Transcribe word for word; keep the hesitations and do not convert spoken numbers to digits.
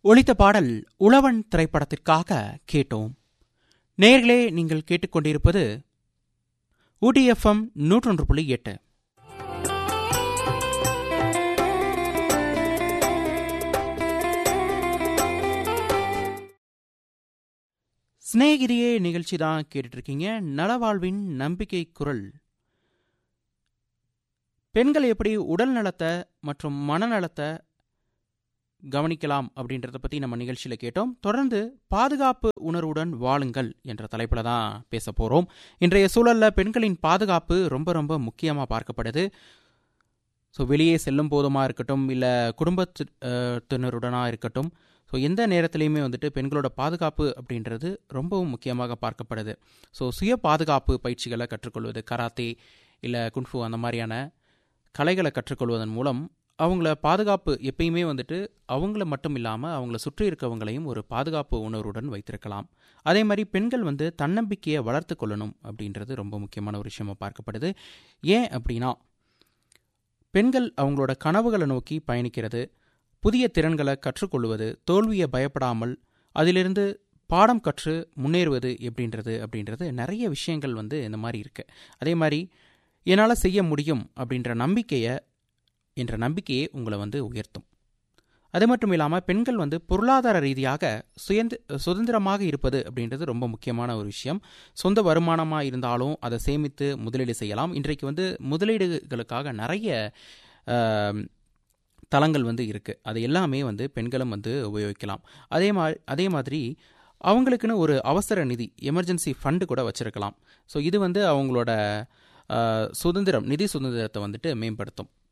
ஒலித்த பாடல் உழவன் திரைப்படத்திற்காக கேட்டோம். நேயர்களே, நீங்கள் கேட்டுக்கொண்டிருப்பது ஊட்டி எஃப்எம் நூற்றொன்று புள்ளி எட்டு. சிநேகிதியே நிகழ்ச்சி தான் கேட்டுட்டு இருக்கீங்க. நலவாழ்வின் நம்பிக்கை குரல். பெண்கள் எப்படி உடல் நலத்தை மற்றும் மனநலத்தை கவனிக்கலாம் அப்படின்றத பற்றி நம்ம நிகழ்ச்சியில் கேட்டோம். தொடர்ந்து பாதுகாப்பு உணர்வுடன் வாழுங்கள் என்ற தலைப்பில் தான் பேச போகிறோம். இன்றைய சூழலில் பெண்களின் பாதுகாப்பு ரொம்ப ரொம்ப முக்கியமாக பார்க்கப்படுது. ஸோ வெளியே செல்லும் போதுமா இருக்கட்டும், இல்லை குடும்பத்தினருடனாக இருக்கட்டும், ஸோ எந்த நேரத்துலையுமே வந்துட்டு பெண்களோட பாதுகாப்பு அப்படின்றது ரொம்பவும் முக்கியமாக பார்க்கப்படுது. ஸோ சுய பாதுகாப்பு பயிற்சிகளை கற்றுக்கொள்வது, கராத்தே இல்லை குன்ஃபு அந்த மாதிரியான கலைகளை கற்றுக்கொள்வதன் மூலம் அவங்கள பாதுகாப்பு எப்பயுமே வந்துட்டு அவங்கள மட்டும் இல்லாமல் அவங்கள சுற்றி இருக்கவங்களையும் ஒரு பாதுகாப்பு உணர்வுடன் வைத்திருக்கலாம். அதே மாதிரி பெண்கள் வந்து தன்னம்பிக்கையை வளர்த்து கொள்ளணும் அப்படின்றது ரொம்ப முக்கியமான ஒரு விஷயமாக பார்க்கப்படுது. ஏன் அப்படின்னா, பெண்கள் அவங்களோட கனவுகளை நோக்கி பயணிக்கிறது, புதிய திறன்களை கற்றுக்கொள்வது, தோல்வியை பயப்படாமல் அதிலிருந்து பாடம் கற்று முன்னேறுவது எப்படின்றது அப்படின்றது நிறைய விஷயங்கள் வந்து இந்த மாதிரி இருக்குது. அதே மாதிரி என்னால் செய்ய முடியும் அப்படின்ற நம்பிக்கையை என்ற நம்பிக்கையை உங்களை வந்து உயர்த்தும். அது மட்டும் இல்லாமல் பெண்கள் வந்து பொருளாதார ரீதியாக சுயந்த சுதந்திரமாக இருப்பது அப்படின்றது ரொம்ப முக்கியமான ஒரு விஷயம். சொந்த வருமானமாக இருந்தாலும் அதை சேமித்து முதலீடு செய்யலாம். இன்றைக்கு வந்து முதலீடுகளுக்காக நிறைய தளங்கள் வந்து இருக்குது. அது எல்லாமே வந்து பெண்களும் வந்து உபயோகிக்கலாம். அதே மா அதே மாதிரி அவங்களுக்குன்னு ஒரு அவசர நிதி, எமர்ஜென்சி ஃபண்டு கூட வச்சுருக்கலாம். ஸோ இது வந்து அவங்களோட சுதந்திரம், நிதி சுதந்திரத்தை வந்துட்டு மேம்படுத்தும்.